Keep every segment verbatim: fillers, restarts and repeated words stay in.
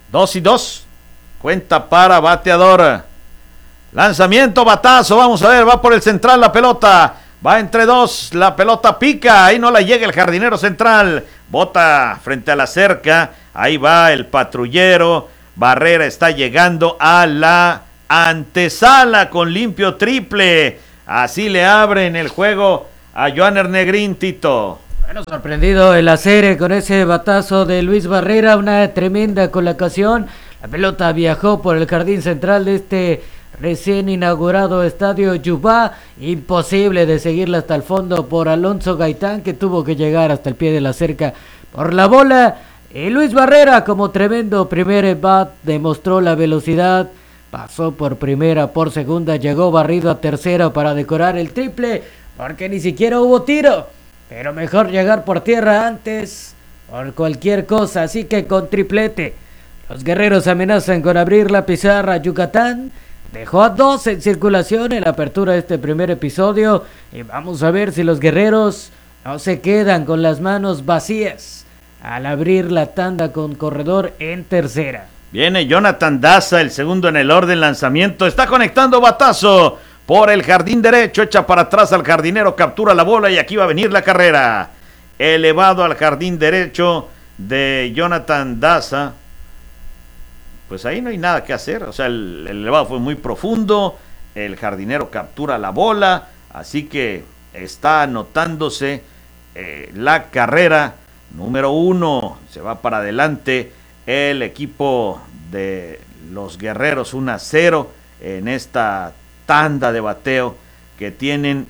Dos y dos. Cuenta para bateador. Lanzamiento, batazo. Vamos a ver, va por el central la pelota. Va entre dos, la pelota pica. Ahí no la llega el jardinero central. Bota frente a la cerca. Ahí va el patrullero. Barrera está llegando a la antesala con limpio triple. Así le abren el juego a Joaner Negrín, Tito. Bueno, sorprendido el Acere con ese batazo de Luis Barrera, una tremenda colocación. La pelota viajó por el jardín central de este recién inaugurado estadio Yubá. Imposible de seguirla hasta el fondo por Alonso Gaitán, que tuvo que llegar hasta el pie de la cerca por la bola. Y Luis Barrera, como tremendo primer bat, demostró la velocidad. Pasó por primera, por segunda, llegó barrido a tercera para decorar el triple, porque ni siquiera hubo tiro. Pero mejor llegar por tierra antes, por cualquier cosa, así que con triplete. Los guerreros amenazan con abrir la pizarra. Yucatán dejó a dos en circulación en la apertura de este primer episodio. Y vamos a ver si los guerreros no se quedan con las manos vacías al abrir la tanda con corredor en tercera. Viene Jonathan Daza, el segundo en el orden, lanzamiento, está conectando batazo por el jardín derecho, echa para atrás al jardinero, captura la bola y aquí va a venir la carrera. Elevado al jardín derecho de Jonathan Daza. Pues ahí no hay nada que hacer, o sea, el, el elevado fue muy profundo, el jardinero captura la bola, así que está anotándose eh, la carrera número uno, se va para adelante el equipo de los guerreros uno a cero en esta tanda de bateo que tienen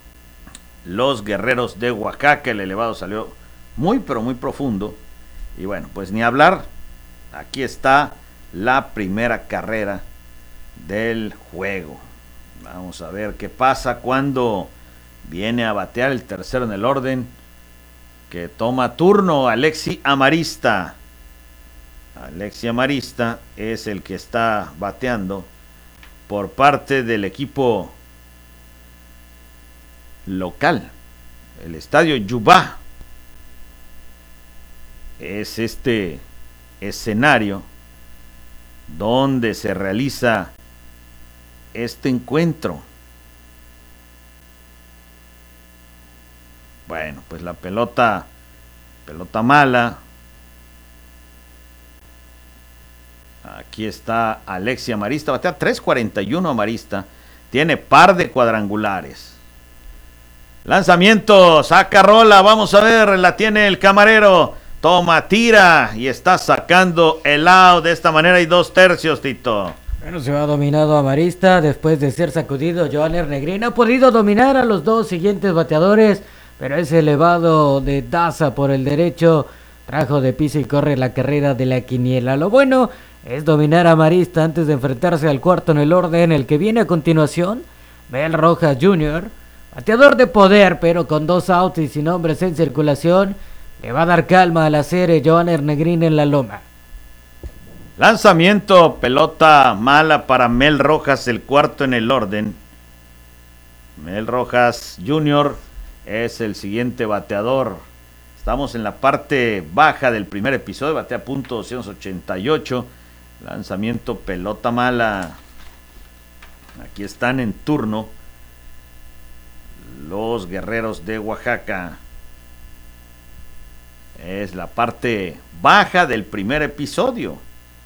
los guerreros de Oaxaca. El elevado salió muy pero muy profundo y bueno, pues ni hablar, aquí está la primera carrera del juego. Vamos a ver qué pasa cuando viene a batear el tercero en el orden, que toma turno Alexi Amarista. Alexi Amarista es el que está bateando por parte del equipo local. El estadio Yubá es este escenario donde se realiza este encuentro. Bueno, pues la pelota, pelota mala. Aquí está Alexi Amarista, batea tres cuarenta y uno Amarista, tiene par de cuadrangulares. Lanzamiento, saca rola, vamos a ver, la tiene el camarero, toma, tira y está sacando el out. De esta manera hay dos tercios, Tito. Bueno, se va dominado Amarista después de ser sacudido. Joaner Negrín ha podido dominar a los dos siguientes bateadores, pero ese elevado de Daza por el derecho trajo de piso y corre la carrera de la quiniela. Lo bueno es dominar a Amarista antes de enfrentarse al cuarto en el orden, el que viene a continuación, Mel Rojas junior, bateador de poder, pero con dos outs y sin hombres en circulación, le va a dar calma a la serie Joaner Negrín en la loma. Lanzamiento, pelota mala para Mel Rojas, el cuarto en el orden. Mel Rojas junior es el siguiente bateador. Estamos en la parte baja del primer episodio, batea punto doscientos ochenta y ocho. Lanzamiento, pelota mala. Aquí están en turno los guerreros de Oaxaca. Es la parte baja del primer episodio.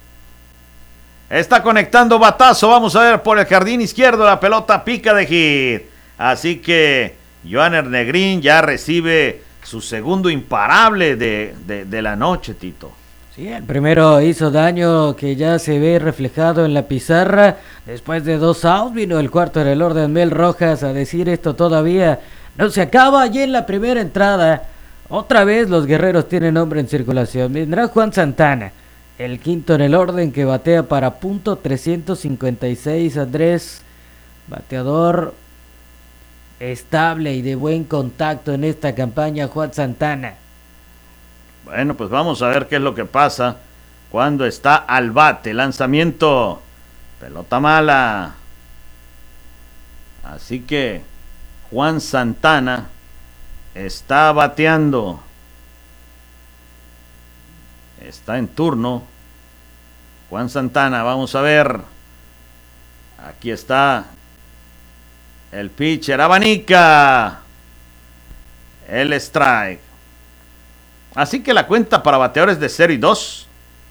Está conectando batazo, vamos a ver por el jardín izquierdo, la pelota pica de hit. Así que Joaner Negrín ya recibe su segundo imparable de, de, de la noche, Tito. Sí, el primero hizo daño que ya se ve reflejado en la pizarra. Después de dos outs vino el cuarto en el orden, Mel Rojas, a decir esto todavía no se acaba. Y en la primera entrada, otra vez los guerreros tienen hombre en circulación. Vendrá Juan Santana, el quinto en el orden, que batea para punto trescientos cincuenta y seis. Andrés, bateador estable y de buen contacto en esta campaña, Juan Santana. Bueno, pues vamos a ver qué es lo que pasa cuando está al bate. Lanzamiento, pelota mala. Así que Juan Santana está bateando. Está en turno Juan Santana, vamos a ver. Aquí está. El pitcher, abanica. El strike. Así que la cuenta para bateadores de cero y dos.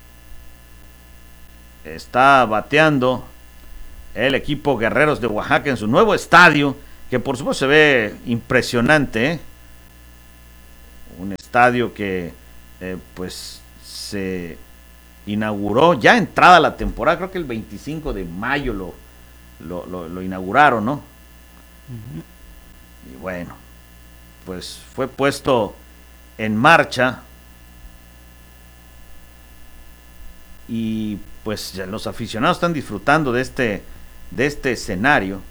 Está bateando el equipo Guerreros de Oaxaca en su nuevo estadio, que por supuesto se ve impresionante, ¿eh? Un estadio que eh, pues se inauguró ya entrada la temporada, creo que el veinticinco de mayo lo, lo, lo, lo inauguraron, ¿no? Uh-huh. Y bueno, pues fue puesto en marcha y pues ya los aficionados están disfrutando de este de este escenario.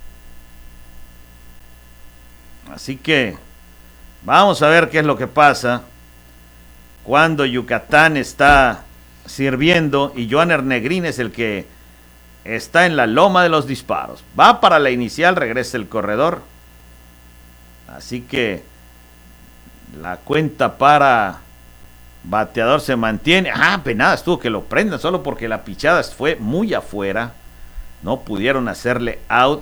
Así que vamos a ver qué es lo que pasa cuando Yucatán está sirviendo y Joaner Negrín es el que está en la loma de los disparos. Va para la inicial, regresa el corredor. Así que la cuenta para bateador se mantiene. Ah, penada estuvo que lo prendan solo porque la pichada fue muy afuera. No pudieron hacerle out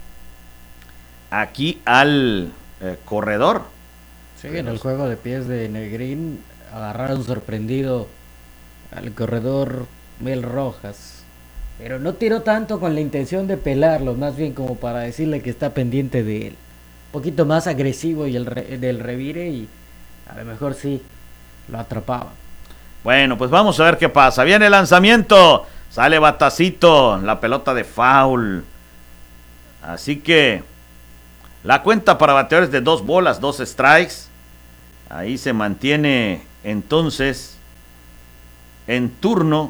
aquí al eh, corredor. Sí, en el juego de pies de Negrín agarraron sorprendido al corredor Mel Rojas, pero no tiró tanto con la intención de pelarlo, más bien como para decirle que está pendiente de él. Un poquito más agresivo y el re, del revire y a lo mejor sí lo atrapaba. Bueno, pues vamos a ver qué pasa. Viene el lanzamiento. Sale batacito. La pelota de foul. Así que la cuenta para bateadores de dos bolas, dos strikes. Ahí se mantiene entonces en turno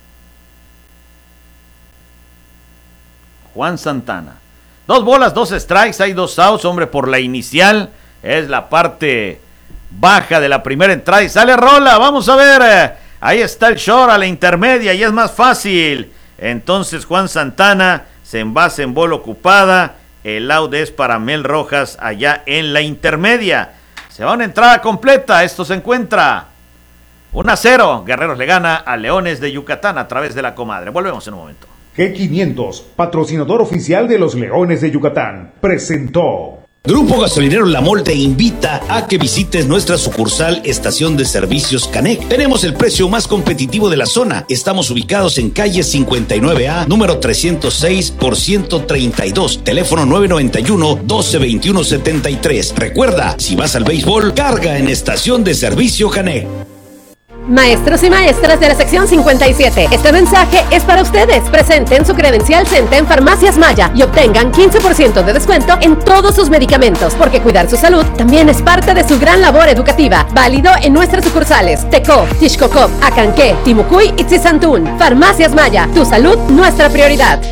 Juan Santana. Dos bolas, dos strikes. Hay dos outs, hombre, por la inicial. Es la parte baja de la primera entrada y sale rola. Vamos a ver. Ahí está el short a la intermedia y es más fácil. Entonces Juan Santana se envasa en bola ocupada. El out es para Mel Rojas allá en la intermedia. Se va una entrada completa. Esto se encuentra uno a cero. Guerreros le gana a Leones de Yucatán a través de la comadre. Volvemos en un momento. G quinientos, patrocinador oficial de los Leones de Yucatán, presentó. Grupo Gasolinero La Mol te invita a que visites nuestra sucursal Estación de Servicios Canec. Tenemos el precio más competitivo de la zona. Estamos ubicados en calle cincuenta y nueve A, número trescientos seis por ciento treinta y dos, teléfono nueve noventa y uno, doce veintiuno setenta y tres. Recuerda, si vas al béisbol, carga en Estación de Servicio Canec. Maestros y maestras de la sección cincuenta y siete, este mensaje es para ustedes. Presenten su credencial CENTE en Farmacias Maya y obtengan quince por ciento de descuento en todos sus medicamentos, porque cuidar su salud también es parte de su gran labor educativa. Válido en nuestras sucursales Tecó, Tixcocop, Acanqué, Timucuy y Tzizantún. Farmacias Maya, tu salud, nuestra prioridad.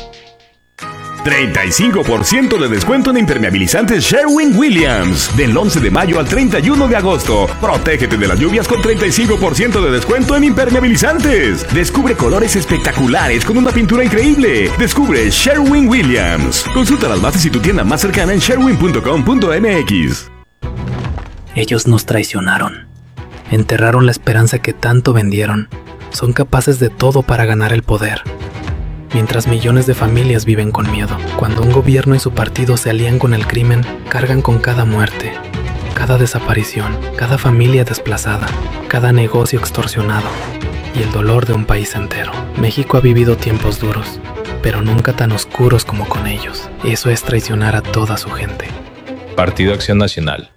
treinta y cinco por ciento de descuento en impermeabilizantes Sherwin-Williams. Del once de mayo al treinta y uno de agosto. Protégete de las lluvias con treinta y cinco por ciento de descuento en impermeabilizantes. Descubre colores espectaculares con una pintura increíble. Descubre Sherwin-Williams. Consulta las bases y tu tienda más cercana en sherwin punto com punto m x. Ellos nos traicionaron. Enterraron la esperanza que tanto vendieron. Son capaces de todo para ganar el poder. Mientras millones de familias viven con miedo. Cuando un gobierno y su partido se alían con el crimen, cargan con cada muerte, cada desaparición, cada familia desplazada, cada negocio extorsionado y el dolor de un país entero. México ha vivido tiempos duros, pero nunca tan oscuros como con ellos. Eso es traicionar a toda su gente. Partido Acción Nacional.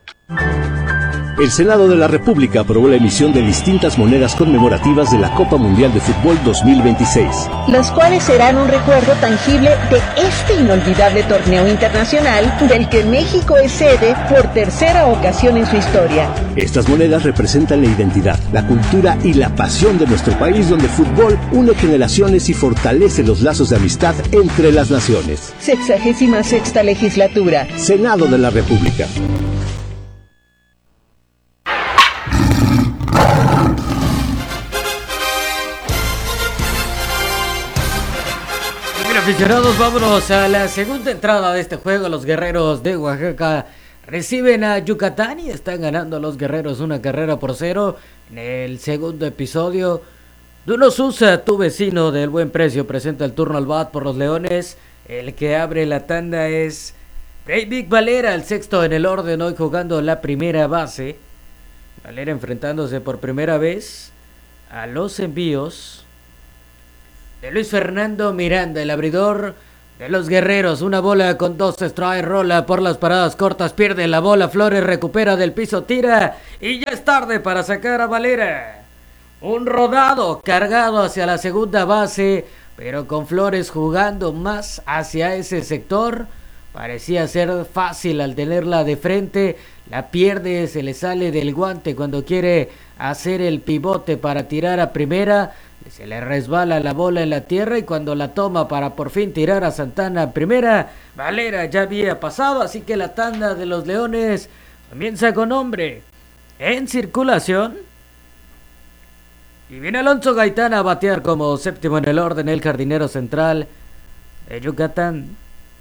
El Senado de la República aprobó la emisión de distintas monedas conmemorativas de la Copa Mundial de Fútbol dos mil veintiséis. Las cuales serán un recuerdo tangible de este inolvidable torneo internacional del que México es sede por tercera ocasión en su historia. Estas monedas representan la identidad, la cultura y la pasión de nuestro país, donde el fútbol une generaciones y fortalece los lazos de amistad entre las naciones. Sexagésima sexta legislatura. Senado de la República. Aficionados, vámonos a la segunda entrada de este juego. Los Guerreros de Oaxaca reciben a Yucatán y están ganando los Guerreros una carrera por cero. En el segundo episodio, Duno Sousa, tu vecino del buen precio, presenta el turno al bat por los Leones. El que abre la tanda es Breivik Valera, el sexto en el orden, hoy jugando la primera base. Valera enfrentándose por primera vez a los envíos de Luis Fernando Miranda, el abridor de los Guerreros. Una bola con dos strikes, rola por las paradas cortas, pierde la bola, Flores recupera del piso, tira y ya es tarde para sacar a Valera. Un rodado cargado hacia la segunda base, pero con Flores jugando más hacia ese sector. Parecía ser fácil al tenerla de frente, la pierde, se le sale del guante cuando quiere hacer el pivote para tirar a primera, se le resbala la bola en la tierra y cuando la toma para por fin tirar a Santana a primera, Valera ya había pasado, así que la tanda de los Leones comienza con hombre en circulación. Y viene Alonso Gaitán a batear como séptimo en el orden, el jardinero central de Yucatán.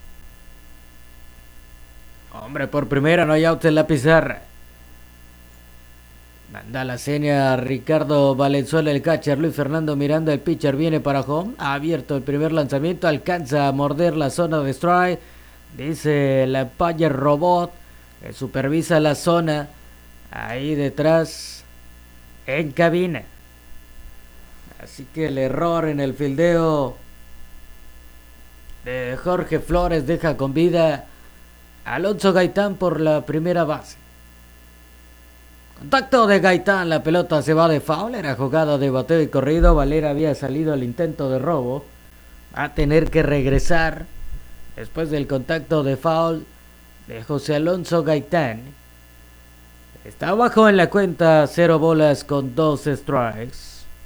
Hombre, por primera, no hay out en la pizarra. Manda la seña Ricardo Valenzuela, el catcher. Luis Fernando Miranda, el pitcher, viene para home. Ha abierto el primer lanzamiento, alcanza a morder la zona de strike. Dice la Empire Robot, que supervisa la zona ahí detrás en cabina. Así que el error en el fildeo de Jorge Flores deja con vida a Alonso Gaitán por la primera base. Contacto de Gaitán, la pelota se va de foul, era jugada de bateo y corrido. Valera había salido al intento de robo, va a tener que regresar después del contacto de foul de José Alonso Gaitán. Está abajo en la cuenta, cero bolas con dos strikes.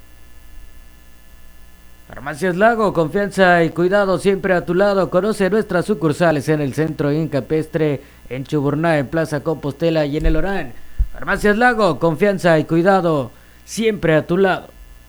Farmacias Lago, confianza y cuidado siempre a tu lado. Conoce nuestras sucursales en el centro y en Campestre, en Chuburná, en Plaza Compostela y en El Orán. Farmacias Lago, confianza y cuidado siempre a tu lado.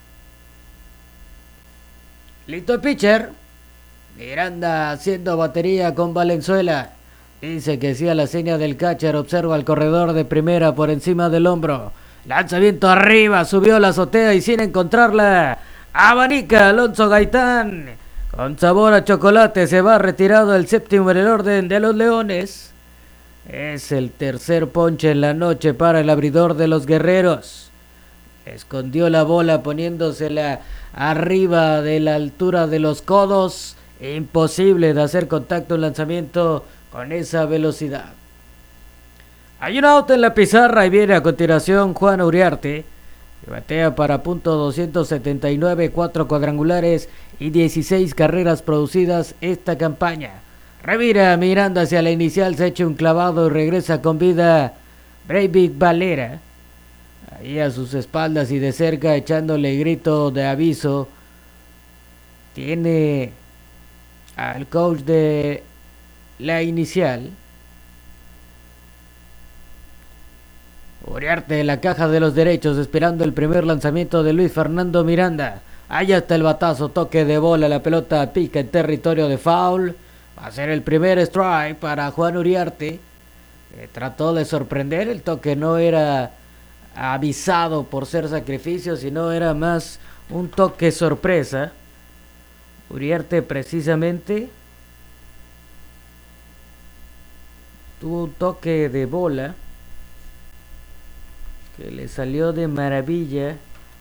Listo el pitcher. Miranda haciendo batería con Valenzuela. Dice que sí a la seña del catcher. Observa al corredor de primera por encima del hombro. Lanzamiento arriba, subió la azotea y sin encontrarla. Abanica Alonso Gaitán. Con sabor a chocolate se va retirado el séptimo en el orden de los Leones. Es el tercer ponche en la noche para el abridor de los Guerreros. Escondió la bola poniéndosela arriba de la altura de los codos. Imposible de hacer contacto en lanzamiento con esa velocidad. Hay un out en la pizarra y viene a continuación Juan Uriarte. Que batea para punto doscientos setenta y nueve, cuatro cuadrangulares y dieciséis carreras producidas esta campaña. Revira Miranda hacia la inicial, se echa un clavado y regresa con vida Breivik Valera. Ahí a sus espaldas y de cerca echándole grito de aviso. Tiene al coach de la inicial. Uriarte en la caja de los derechos esperando el primer lanzamiento de Luis Fernando Miranda. Allá está el batazo, toque de bola, la pelota pica en territorio de foul. Va a ser el primer strike para Juan Uriarte. Eh, trató de sorprender, el toque no era avisado por ser sacrificio, sino era más un toque sorpresa. Uriarte precisamente tuvo un toque de bola que le salió de maravilla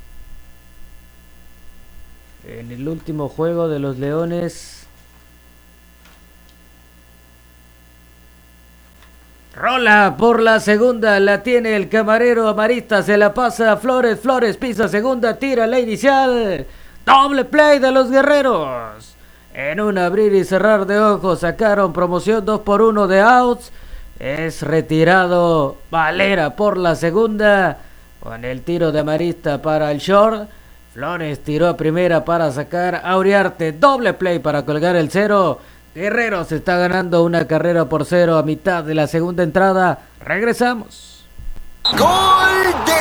en el último juego de los Leones. Rola por la segunda, la tiene el camarero Amarista, se la pasa a Flores, Flores pisa segunda, tira la inicial, doble play de los Guerreros. En un abrir y cerrar de ojos sacaron promoción dos por uno de outs. Es retirado Valera por la segunda con el tiro de Amarista para el short. Flores tiró a primera para sacar a Uriarte. Doble play para colgar el cero. Guerreros está ganando una carrera por cero a mitad de la segunda entrada. Regresamos. ¡Gol del ahorro!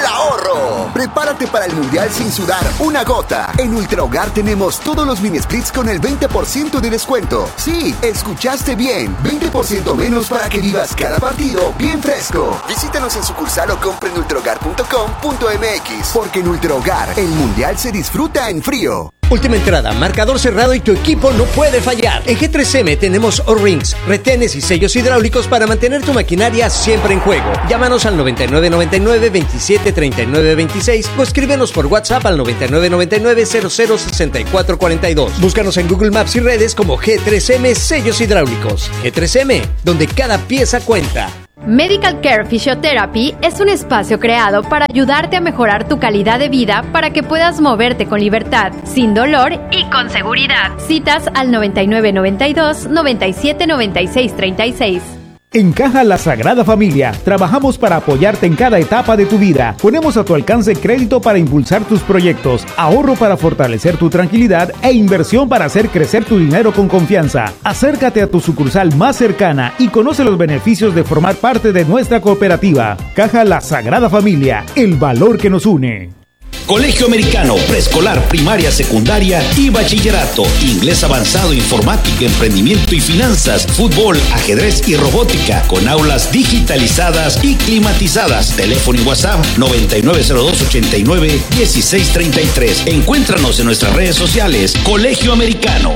¡Eso! Prepárate para el Mundial sin sudar una gota. En Ultra Hogar tenemos todos los mini splits con el veinte por ciento de descuento. Sí, escuchaste bien. veinte por ciento menos para que vivas cada partido bien fresco. Visítanos en sucursal o compre en ultrahogar punto com punto m x. Porque en Ultra Hogar, el Mundial se disfruta en frío. Última entrada, marcador cerrado y tu equipo no puede fallar. En G tres M tenemos O-Rings, retenes y sellos hidráulicos para mantener tu maquinaria siempre en juego. Llámanos al noventa y nueve noventa y nueve veintisiete treinta y nueve veintiséis o escríbenos por WhatsApp al noventa y nueve noventa y nueve cero cero sesenta y cuatro cuarenta y dos. Búscanos en Google Maps y redes como G tres M Sellos Hidráulicos. G tres M, donde cada pieza cuenta. Medical Care Physiotherapy es un espacio creado para ayudarte a mejorar tu calidad de vida para que puedas moverte con libertad, sin dolor y con seguridad. Citas al noventa y nueve noventa y dos noventa y siete noventa y seis treinta y seis. En Caja La Sagrada Familia, trabajamos para apoyarte en cada etapa de tu vida. Ponemos a tu alcance crédito para impulsar tus proyectos, ahorro para fortalecer tu tranquilidad e inversión para hacer crecer tu dinero con confianza. Acércate a tu sucursal más cercana y conoce los beneficios de formar parte de nuestra cooperativa. Caja La Sagrada Familia, el valor que nos une. Colegio Americano, preescolar, primaria, secundaria y bachillerato. Inglés avanzado, informática, emprendimiento y finanzas, fútbol, ajedrez y robótica, con aulas digitalizadas y climatizadas. Teléfono y WhatsApp noventa y nueve cero dos ochenta y nueve dieciséis treinta y tres. Encuéntranos en nuestras redes sociales. Colegio Americano.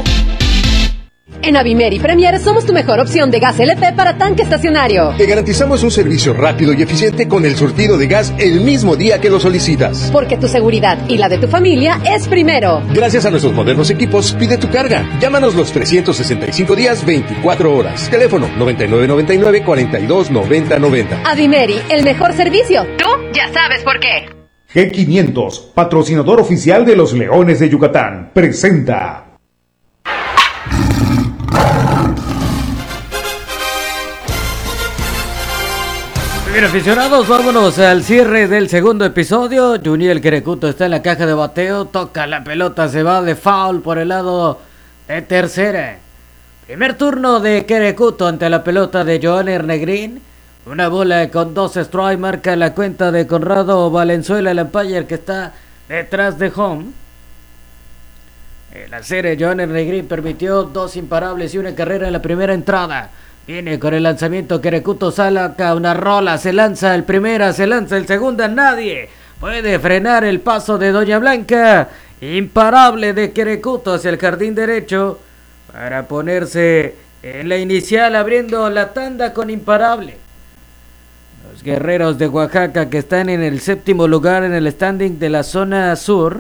En Avimeri Premier somos tu mejor opción de gas L P para tanque estacionario. Te garantizamos un servicio rápido y eficiente con el surtido de gas el mismo día que lo solicitas. Porque tu seguridad y la de tu familia es primero. Gracias a nuestros modernos equipos, pide tu carga. Llámanos los trescientos sesenta y cinco días, veinticuatro horas. Teléfono noventa y nueve noventa y nueve cuarenta y dos noventa noventa. Avimeri, el mejor servicio. Tú ya sabes por qué. G quinientos, patrocinador oficial de los Leones de Yucatán, presenta. Bien, aficionados, vámonos al cierre del segundo episodio. Juniel Querecuto está en la caja de bateo, toca la pelota, se va de foul por el lado de tercera. Primer turno de Querecuto ante la pelota de Johanner Negrín. Una bola con dos strikes, marca la cuenta de Conrado Valenzuela, el umpire que está detrás de home. En la serie, Johanner Negrín permitió dos imparables y una carrera en la primera entrada. Viene con el lanzamiento Querecuto, saca una rola, se lanza el primera, se lanza el segunda, nadie puede frenar el paso de Doña Blanca. Imparable de Querecuto hacia el jardín derecho para ponerse en la inicial, abriendo la tanda con imparable. Los guerreros de Oaxaca, que están en el séptimo lugar en el standing de la zona sur,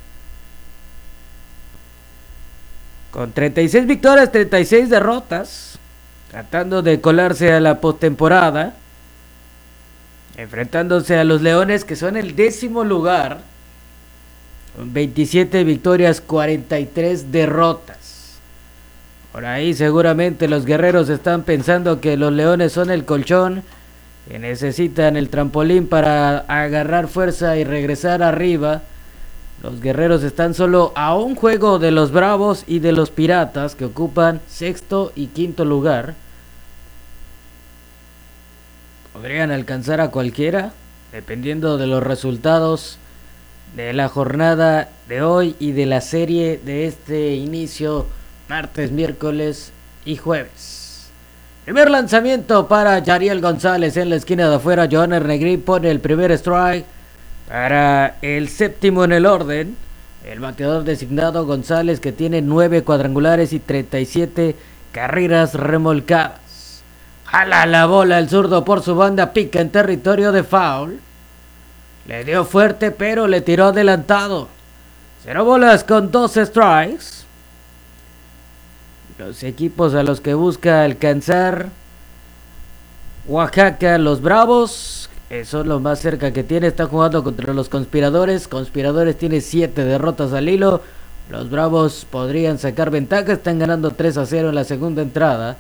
con treinta y seis victorias, treinta y seis derrotas, tratando de colarse a la postemporada, enfrentándose a los Leones, que son el décimo lugar, con veintisiete victorias, cuarenta y tres derrotas. Por ahí seguramente los guerreros están pensando que los Leones son el colchón, que necesitan el trampolín para agarrar fuerza y regresar arriba. Los guerreros están solo a un juego de los Bravos y de los Piratas, que ocupan sexto y quinto lugar. Podrían alcanzar a cualquiera, dependiendo de los resultados de la jornada de hoy y de la serie de este inicio, martes, miércoles y jueves. Primer lanzamiento para Yariel González en la esquina de afuera. Johanner Negrín pone el primer strike para el séptimo en el orden. El bateador designado González, que tiene nueve cuadrangulares y treinta y siete carreras remolcadas. Jala la bola el zurdo por su banda, pica en territorio de foul. Le dio fuerte, pero le tiró adelantado. Cero bolas con dos strikes. Los equipos a los que busca alcanzar Oaxaca, los Bravos, que son los más cerca que tiene, está jugando contra los Conspiradores. Conspiradores tiene siete derrotas al hilo. Los Bravos podrían sacar ventaja, están ganando tres a cero en la segunda entrada.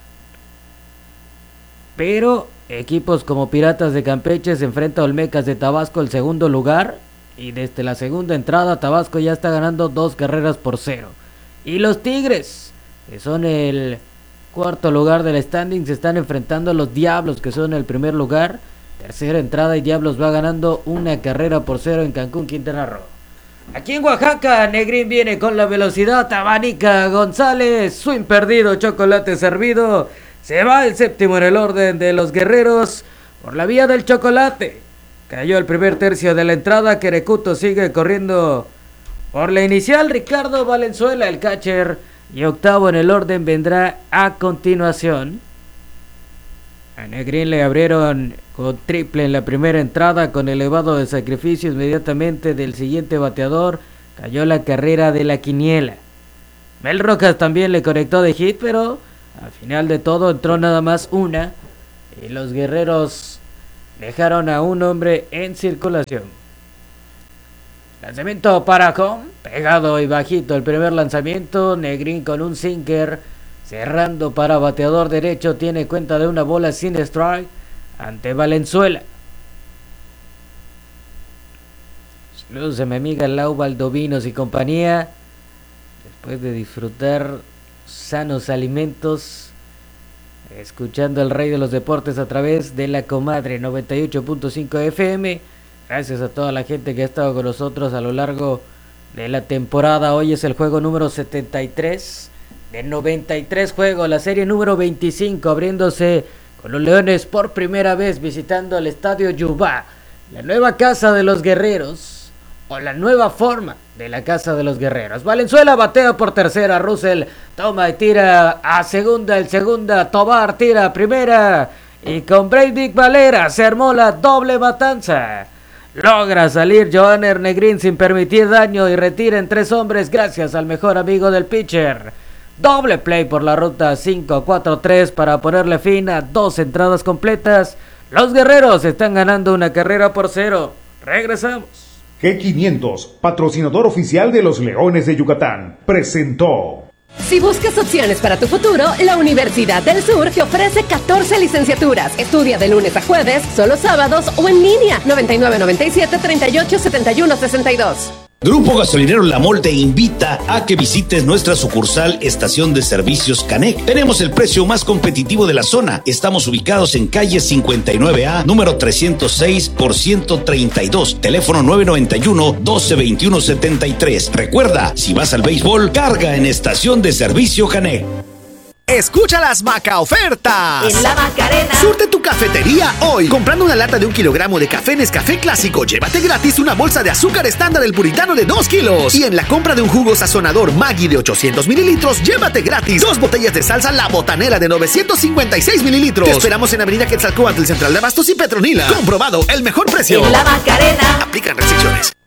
Pero equipos como Piratas de Campeche se enfrenta a Olmecas de Tabasco, el segundo lugar. Y desde la segunda entrada Tabasco ya está ganando dos carreras por cero. Y los Tigres, que son el cuarto lugar del standing, se están enfrentando a los Diablos, que son el primer lugar. Tercera entrada y Diablos va ganando una carrera por cero en Cancún, Quintana Roo. Aquí en Oaxaca, Negrín viene con la velocidad, abanica González, swing perdido, chocolate servido. Se va el séptimo en el orden de los guerreros por la vía del chocolate. Cayó el primer tercio de la entrada, Querecuto sigue corriendo por la inicial, Ricardo Valenzuela, el catcher, y octavo en el orden vendrá a continuación. A Negrín le abrieron con triple en la primera entrada con elevado de sacrificio inmediatamente del siguiente bateador. Cayó la carrera de la quiniela. Mel Rojas también le conectó de hit, pero al final de todo entró nada más una. Y los guerreros dejaron a un hombre en circulación. Lanzamiento para home, pegado y bajito el primer lanzamiento. Negrín con un sinker, cerrando para bateador derecho, tiene cuenta de una bola sin strike ante Valenzuela. Saludos a mi amiga Lau Valdovinos y compañía. Después de disfrutar sanos alimentos, escuchando al Rey de los Deportes a través de la Comadre noventa y ocho punto cinco F M. Gracias a toda la gente que ha estado con nosotros a lo largo de la temporada. Hoy es el juego número setenta y tres de noventa y tres juegos, la serie número veinticinco, abriéndose con los Leones por primera vez visitando el Estadio Yubá, la nueva casa de los guerreros, o la nueva forma de la casa de los guerreros. Valenzuela batea por tercera, Russell toma y tira a segunda, el segunda, Tobar tira a primera, y con Brady Valera se armó la doble matanza. Logra salir Johanner Negrín sin permitir daño y retira en tres hombres gracias al mejor amigo del pitcher. Doble play por la ruta cinco cuatro tres para ponerle fin a dos entradas completas. Los guerreros están ganando una carrera por cero. Regresamos. G quinientos, patrocinador oficial de los Leones de Yucatán, presentó. Si buscas opciones para tu futuro, la Universidad del Sur te ofrece catorce licenciaturas. Estudia de lunes a jueves, solo sábados o en línea. noventa y nueve noventa y siete treinta y ocho setenta y uno sesenta y dos. Grupo Gasolinero La Mol te invita a que visites nuestra sucursal Estación de Servicios Canec. Tenemos el precio más competitivo de la zona. Estamos ubicados en calle cincuenta y nueve A, número trescientos seis por ciento treinta y dos. Teléfono nueve noventa y uno, doce veintiuno setenta y tres. Recuerda, si vas al béisbol, carga en Estación de Servicio Canec. Escucha las Maca ofertas. En la Macarena. Surte tu cafetería hoy. Comprando una lata de un kilogramo de café Nescafé clásico, llévate gratis una bolsa de azúcar estándar El Puritano de dos kilos. Y en la compra de un jugo sazonador Maggi de ochocientos mililitros, llévate gratis dos botellas de salsa La Botanera de novecientos cincuenta y seis mililitros. Te esperamos en Avenida Quetzalcóatl, Central de Abastos y Petronila. Comprobado, el mejor precio. En la Macarena. Aplican restricciones.